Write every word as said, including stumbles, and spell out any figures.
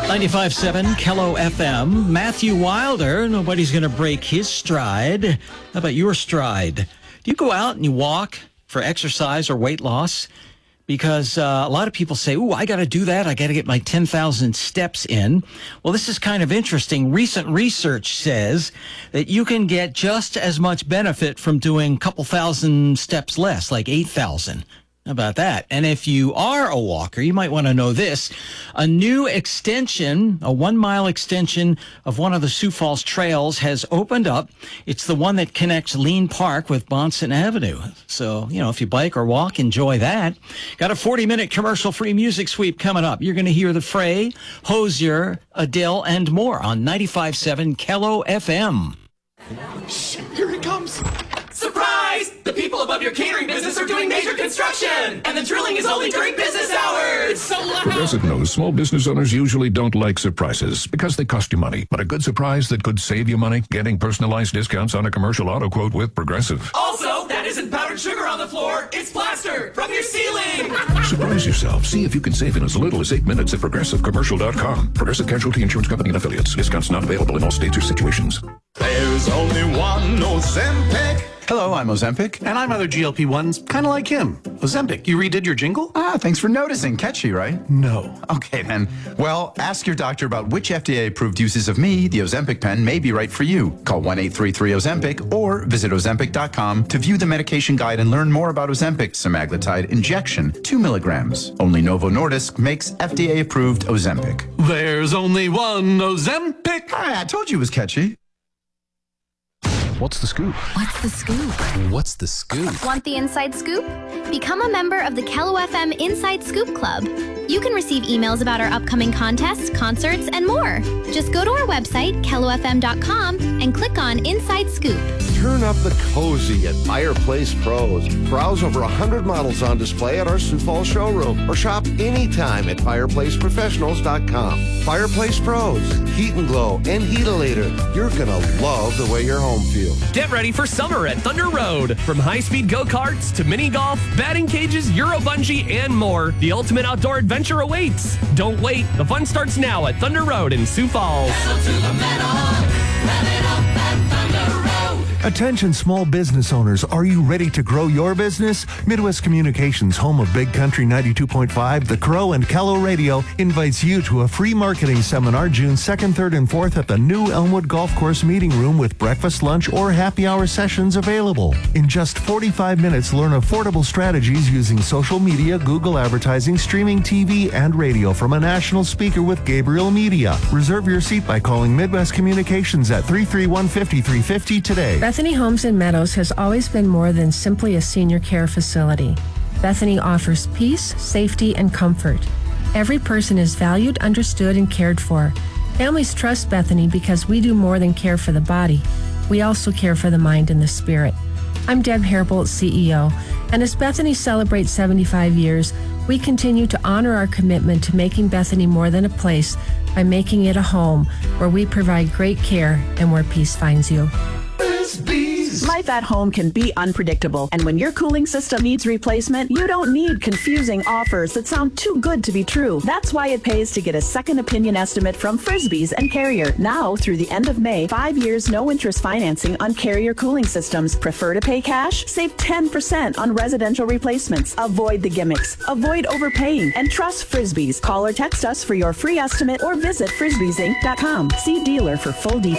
ninety-five point seven Kello F M. Matthew Wilder, nobody's going to break his stride. How about your stride? Do you go out and you walk for exercise or weight loss? Because uh, a lot of people say, ooh, I got to do that. I got to get my ten thousand steps in. Well, this is kind of interesting. Recent research says that you can get just as much benefit from doing a couple thousand steps less, like eight thousand. How about that? And if you are a walker, you might want to know this. A new extension, a one-mile extension of one of the Sioux Falls trails has opened up. It's the one that connects Lean Park with Bonson Avenue. So, you know, if you bike or walk, enjoy that. Got a forty-minute commercial-free music sweep coming up. You're going to hear The Fray, Hozier, Adele, and more on ninety-five point seven Kello F M. Shh, here it comes. Surprise! The people above your catering business are doing major construction, and the drilling is only during business hours. It's so loud. Progressive knows small business owners usually don't like surprises because they cost you money. But a good surprise that could save you money? Getting personalized discounts on a commercial auto quote with Progressive. Also, that isn't powdered sugar on the floor. It's plaster from your ceiling. Surprise yourself. See if you can save in as little as eight minutes at Progressive Commercial dot com. Progressive Casualty Insurance Company and Affiliates. Discounts not available in all states or situations. There's only one Ozempic. Hello, I'm Ozempic. And I'm other G L P ones, kind of like him. Ozempic, you redid your jingle? Ah, thanks for noticing. Catchy, right? No. Okay, then. Well, ask your doctor about which F D A-approved uses of me, the Ozempic pen, may be right for you. Call one eight three three Ozempic or visit Ozempic dot com to view the medication guide and learn more about Ozempic semaglutide injection, two milligrams. Only Novo Nordisk makes F D A-approved Ozempic. There's only one Ozempic. Ah, I told you it was catchy. What's the scoop? What's the scoop? What's the scoop? Want the inside scoop? Become a member of the Kello F M Inside Scoop Club. You can receive emails about our upcoming contests, concerts, and more. Just go to our website, kello f m dot com, and click on Inside Scoop. Turn up the cozy at Fireplace Pros. Browse over one hundred models on display at our Sioux Falls showroom or shop anytime at fireplace professionals dot com. Fireplace Pros, Heat and Glow and Heatilator. You're going to love the way your home feels. Get ready for summer at Thunder Road. From high-speed go-karts to mini golf, batting cages, Euro bungee, and more, the ultimate outdoor adventure awaits. Don't wait. The fun starts now at Thunder Road in Sioux Falls. Pedal to the metal, rev it up at Thunder Road. Attention small business owners, are you ready to grow your business? Midwest Communications, home of Big Country ninety-two point five, The Crow, and Kello Radio, invites you to a free marketing seminar June second, third, and fourth at the new Elmwood Golf Course Meeting Room with breakfast, lunch, or happy hour sessions available. In just forty-five minutes, learn affordable strategies using social media, Google advertising, streaming T V, and radio from a national speaker with Gabriel Media. Reserve your seat by calling Midwest Communications at three three one, five three five zero today. Bethany Homes in Meadows has always been more than simply a senior care facility. Bethany offers peace, safety, and comfort. Every person is valued, understood, and cared for. Families trust Bethany because we do more than care for the body. We also care for the mind and the spirit. I'm Deb Hairbolt, C E O, and as Bethany celebrates seventy-five years, we continue to honor our commitment to making Bethany more than a place by making it a home where we provide great care and where peace finds you. Life at home can be unpredictable, and when your cooling system needs replacement, you don't need confusing offers that sound too good to be true. That's why it pays to get a second opinion estimate from Frisbees and Carrier. Now, through the end of May, five years no interest financing on Carrier cooling systems. Prefer to pay cash? Save ten percent on residential replacements. Avoid the gimmicks. Avoid overpaying, and trust Frisbees. Call or text us for your free estimate or visit frisbees inc dot com. See dealer for full details.